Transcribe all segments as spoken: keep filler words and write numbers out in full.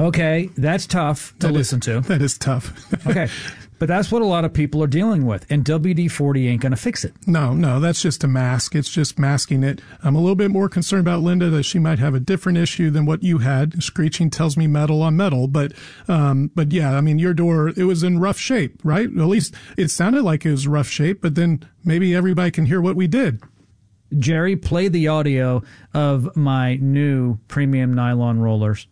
Okay, that's tough to that listen is, to. That is tough. Okay, but that's what a lot of people are dealing with, and W D forty ain't going to fix it. No, no, that's just a mask. It's just masking it. I'm a little bit more concerned about Linda, that she might have a different issue than what you had. Screeching tells me metal on metal, but um, but yeah, I mean, your door, it was in rough shape, right? At least it sounded like it was rough shape, but then maybe everybody can hear what we did. Jerry, play the audio of my new premium nylon rollers.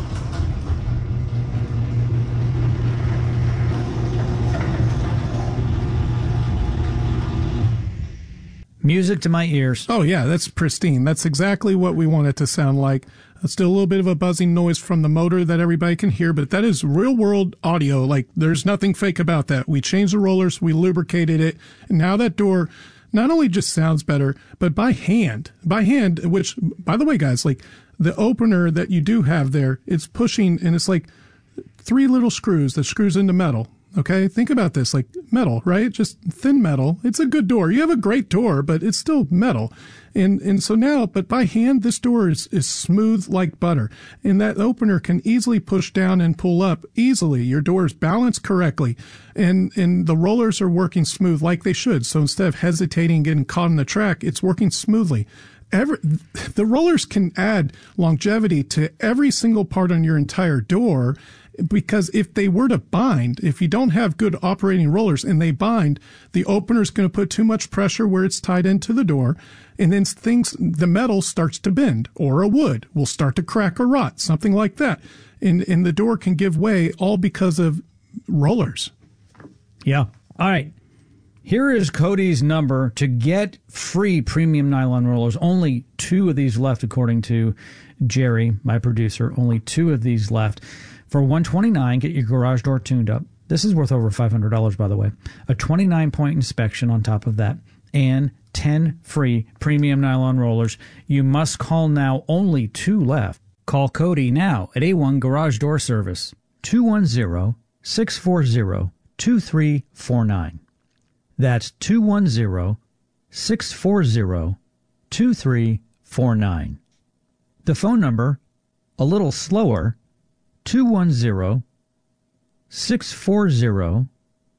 Music to my ears. Oh, yeah, that's pristine. That's exactly what we want it to sound like. It's still a little bit of a buzzing noise from the motor that everybody can hear, but that is real-world audio. Like, there's nothing fake about that. We changed the rollers, we lubricated it, and now that door not only just sounds better, but by hand. By hand, which, by the way, guys, like, the opener that you do have there, it's pushing, and it's like three little screws that screws into metal. Okay, think about this, like metal, right? Just thin metal. It's a good door. You have a great door, but it's still metal. And and so now, but by hand, this door is, is smooth like butter. And that opener can easily push down and pull up easily. Your door is balanced correctly. And, and the rollers are working smooth like they should. So instead of hesitating, getting caught in the track, it's working smoothly. Every, the rollers can add longevity to every single part on your entire door. Because if they were to bind, if you don't have good operating rollers and they bind, the opener is going to put too much pressure where it's tied into the door, and then things, the metal starts to bend, or a wood will start to crack or rot, something like that. And, and the door can give way all because of rollers. Yeah. All right. Here is Cody's number to get free premium nylon rollers. Only two of these left, according to Jerry, my producer. Only two of these left. For one hundred twenty-nine dollars, get your garage door tuned up. This is worth over five hundred dollars, by the way. A twenty-nine point inspection on top of that. And ten free premium nylon rollers. You must call now. Only two left. Call Cody now at A one Garage Door Service. two one zero, six four zero, two three four nine. That's two one zero, six four zero, two three four nine. The phone number, a little slower, two one zero, six four zero,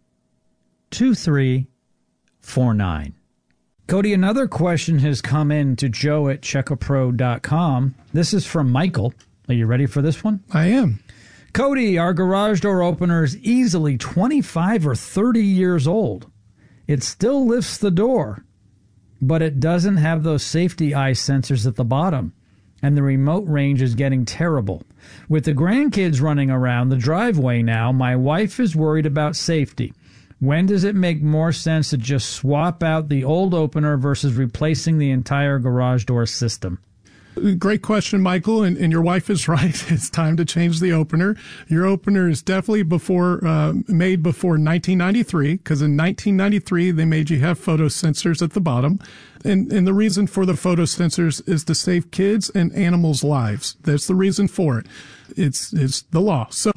two three four nine. Cody, another question has come in to joe at checkapro dot com. This is from Michael. Are you ready for this one? I am. Cody, our garage door opener is easily twenty-five or thirty years old. It still lifts the door, but it doesn't have those safety eye sensors at the bottom, and the remote range is getting terrible. With the grandkids running around the driveway now, my wife is worried about safety. When does it make more sense to just swap out the old opener versus replacing the entire garage door system? Great question, Michael, and, and your wife is right. It's time to change the opener. Your opener is definitely before uh, made before nineteen ninety-three, because in nineteen ninety-three they made you have photo sensors at the bottom. And, and the reason for the photo sensors is to save kids and animals' lives. That's the reason for it. It's, it's the law. So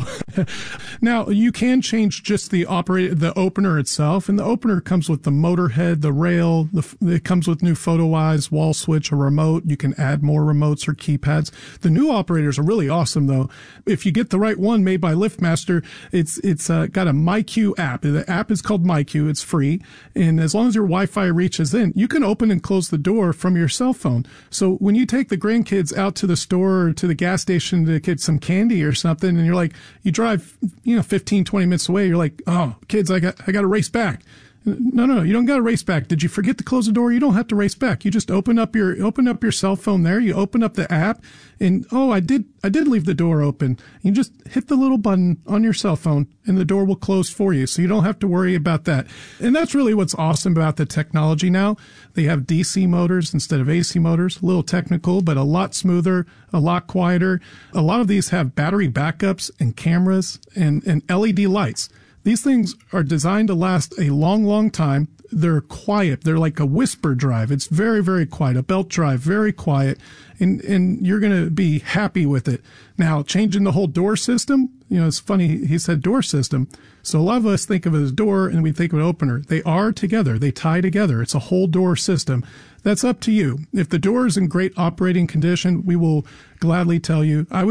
now you can change just the operate, the opener itself. And the opener comes with the motor head, the rail, the, it comes with new photo eyes, wall switch, a remote. You can add more remotes or keypads. The new operators are really awesome though. If you get the right one made by LiftMaster, it's, it's uh, got a MyQ app. The app is called MyQ. It's free. And as long as your Wi-Fi reaches in, you can open and close the door from your cell phone. So when you take the grandkids out to the store or to the gas station to get some candy or something, and you're like, you drive, you know, fifteen, twenty minutes away, you're like, oh, kids, I got, I got to race back. No, no, no, you don't got to race back. Did you forget to close the door? You don't have to race back. You just open up your, open up your cell phone there. You open up the app and, oh, I did, I did leave the door open. You just hit the little button on your cell phone and the door will close for you. So you don't have to worry about that. And that's really what's awesome about the technology now. They have D C motors instead of A C motors, a little technical, but a lot smoother, a lot quieter. A lot of these have battery backups and cameras and, and L E D lights. These things are designed to last a long, long time. They're quiet. They're like a whisper drive. It's very, very quiet. A belt drive, very quiet. And, and you're going to be happy with it. Now, changing the whole door system, you know, it's funny. He said door system. So a lot of us think of it as door and we think of an opener. They are together. They tie together. It's a whole door system. That's up to you. If the door is in great operating condition, we will gladly tell you. I would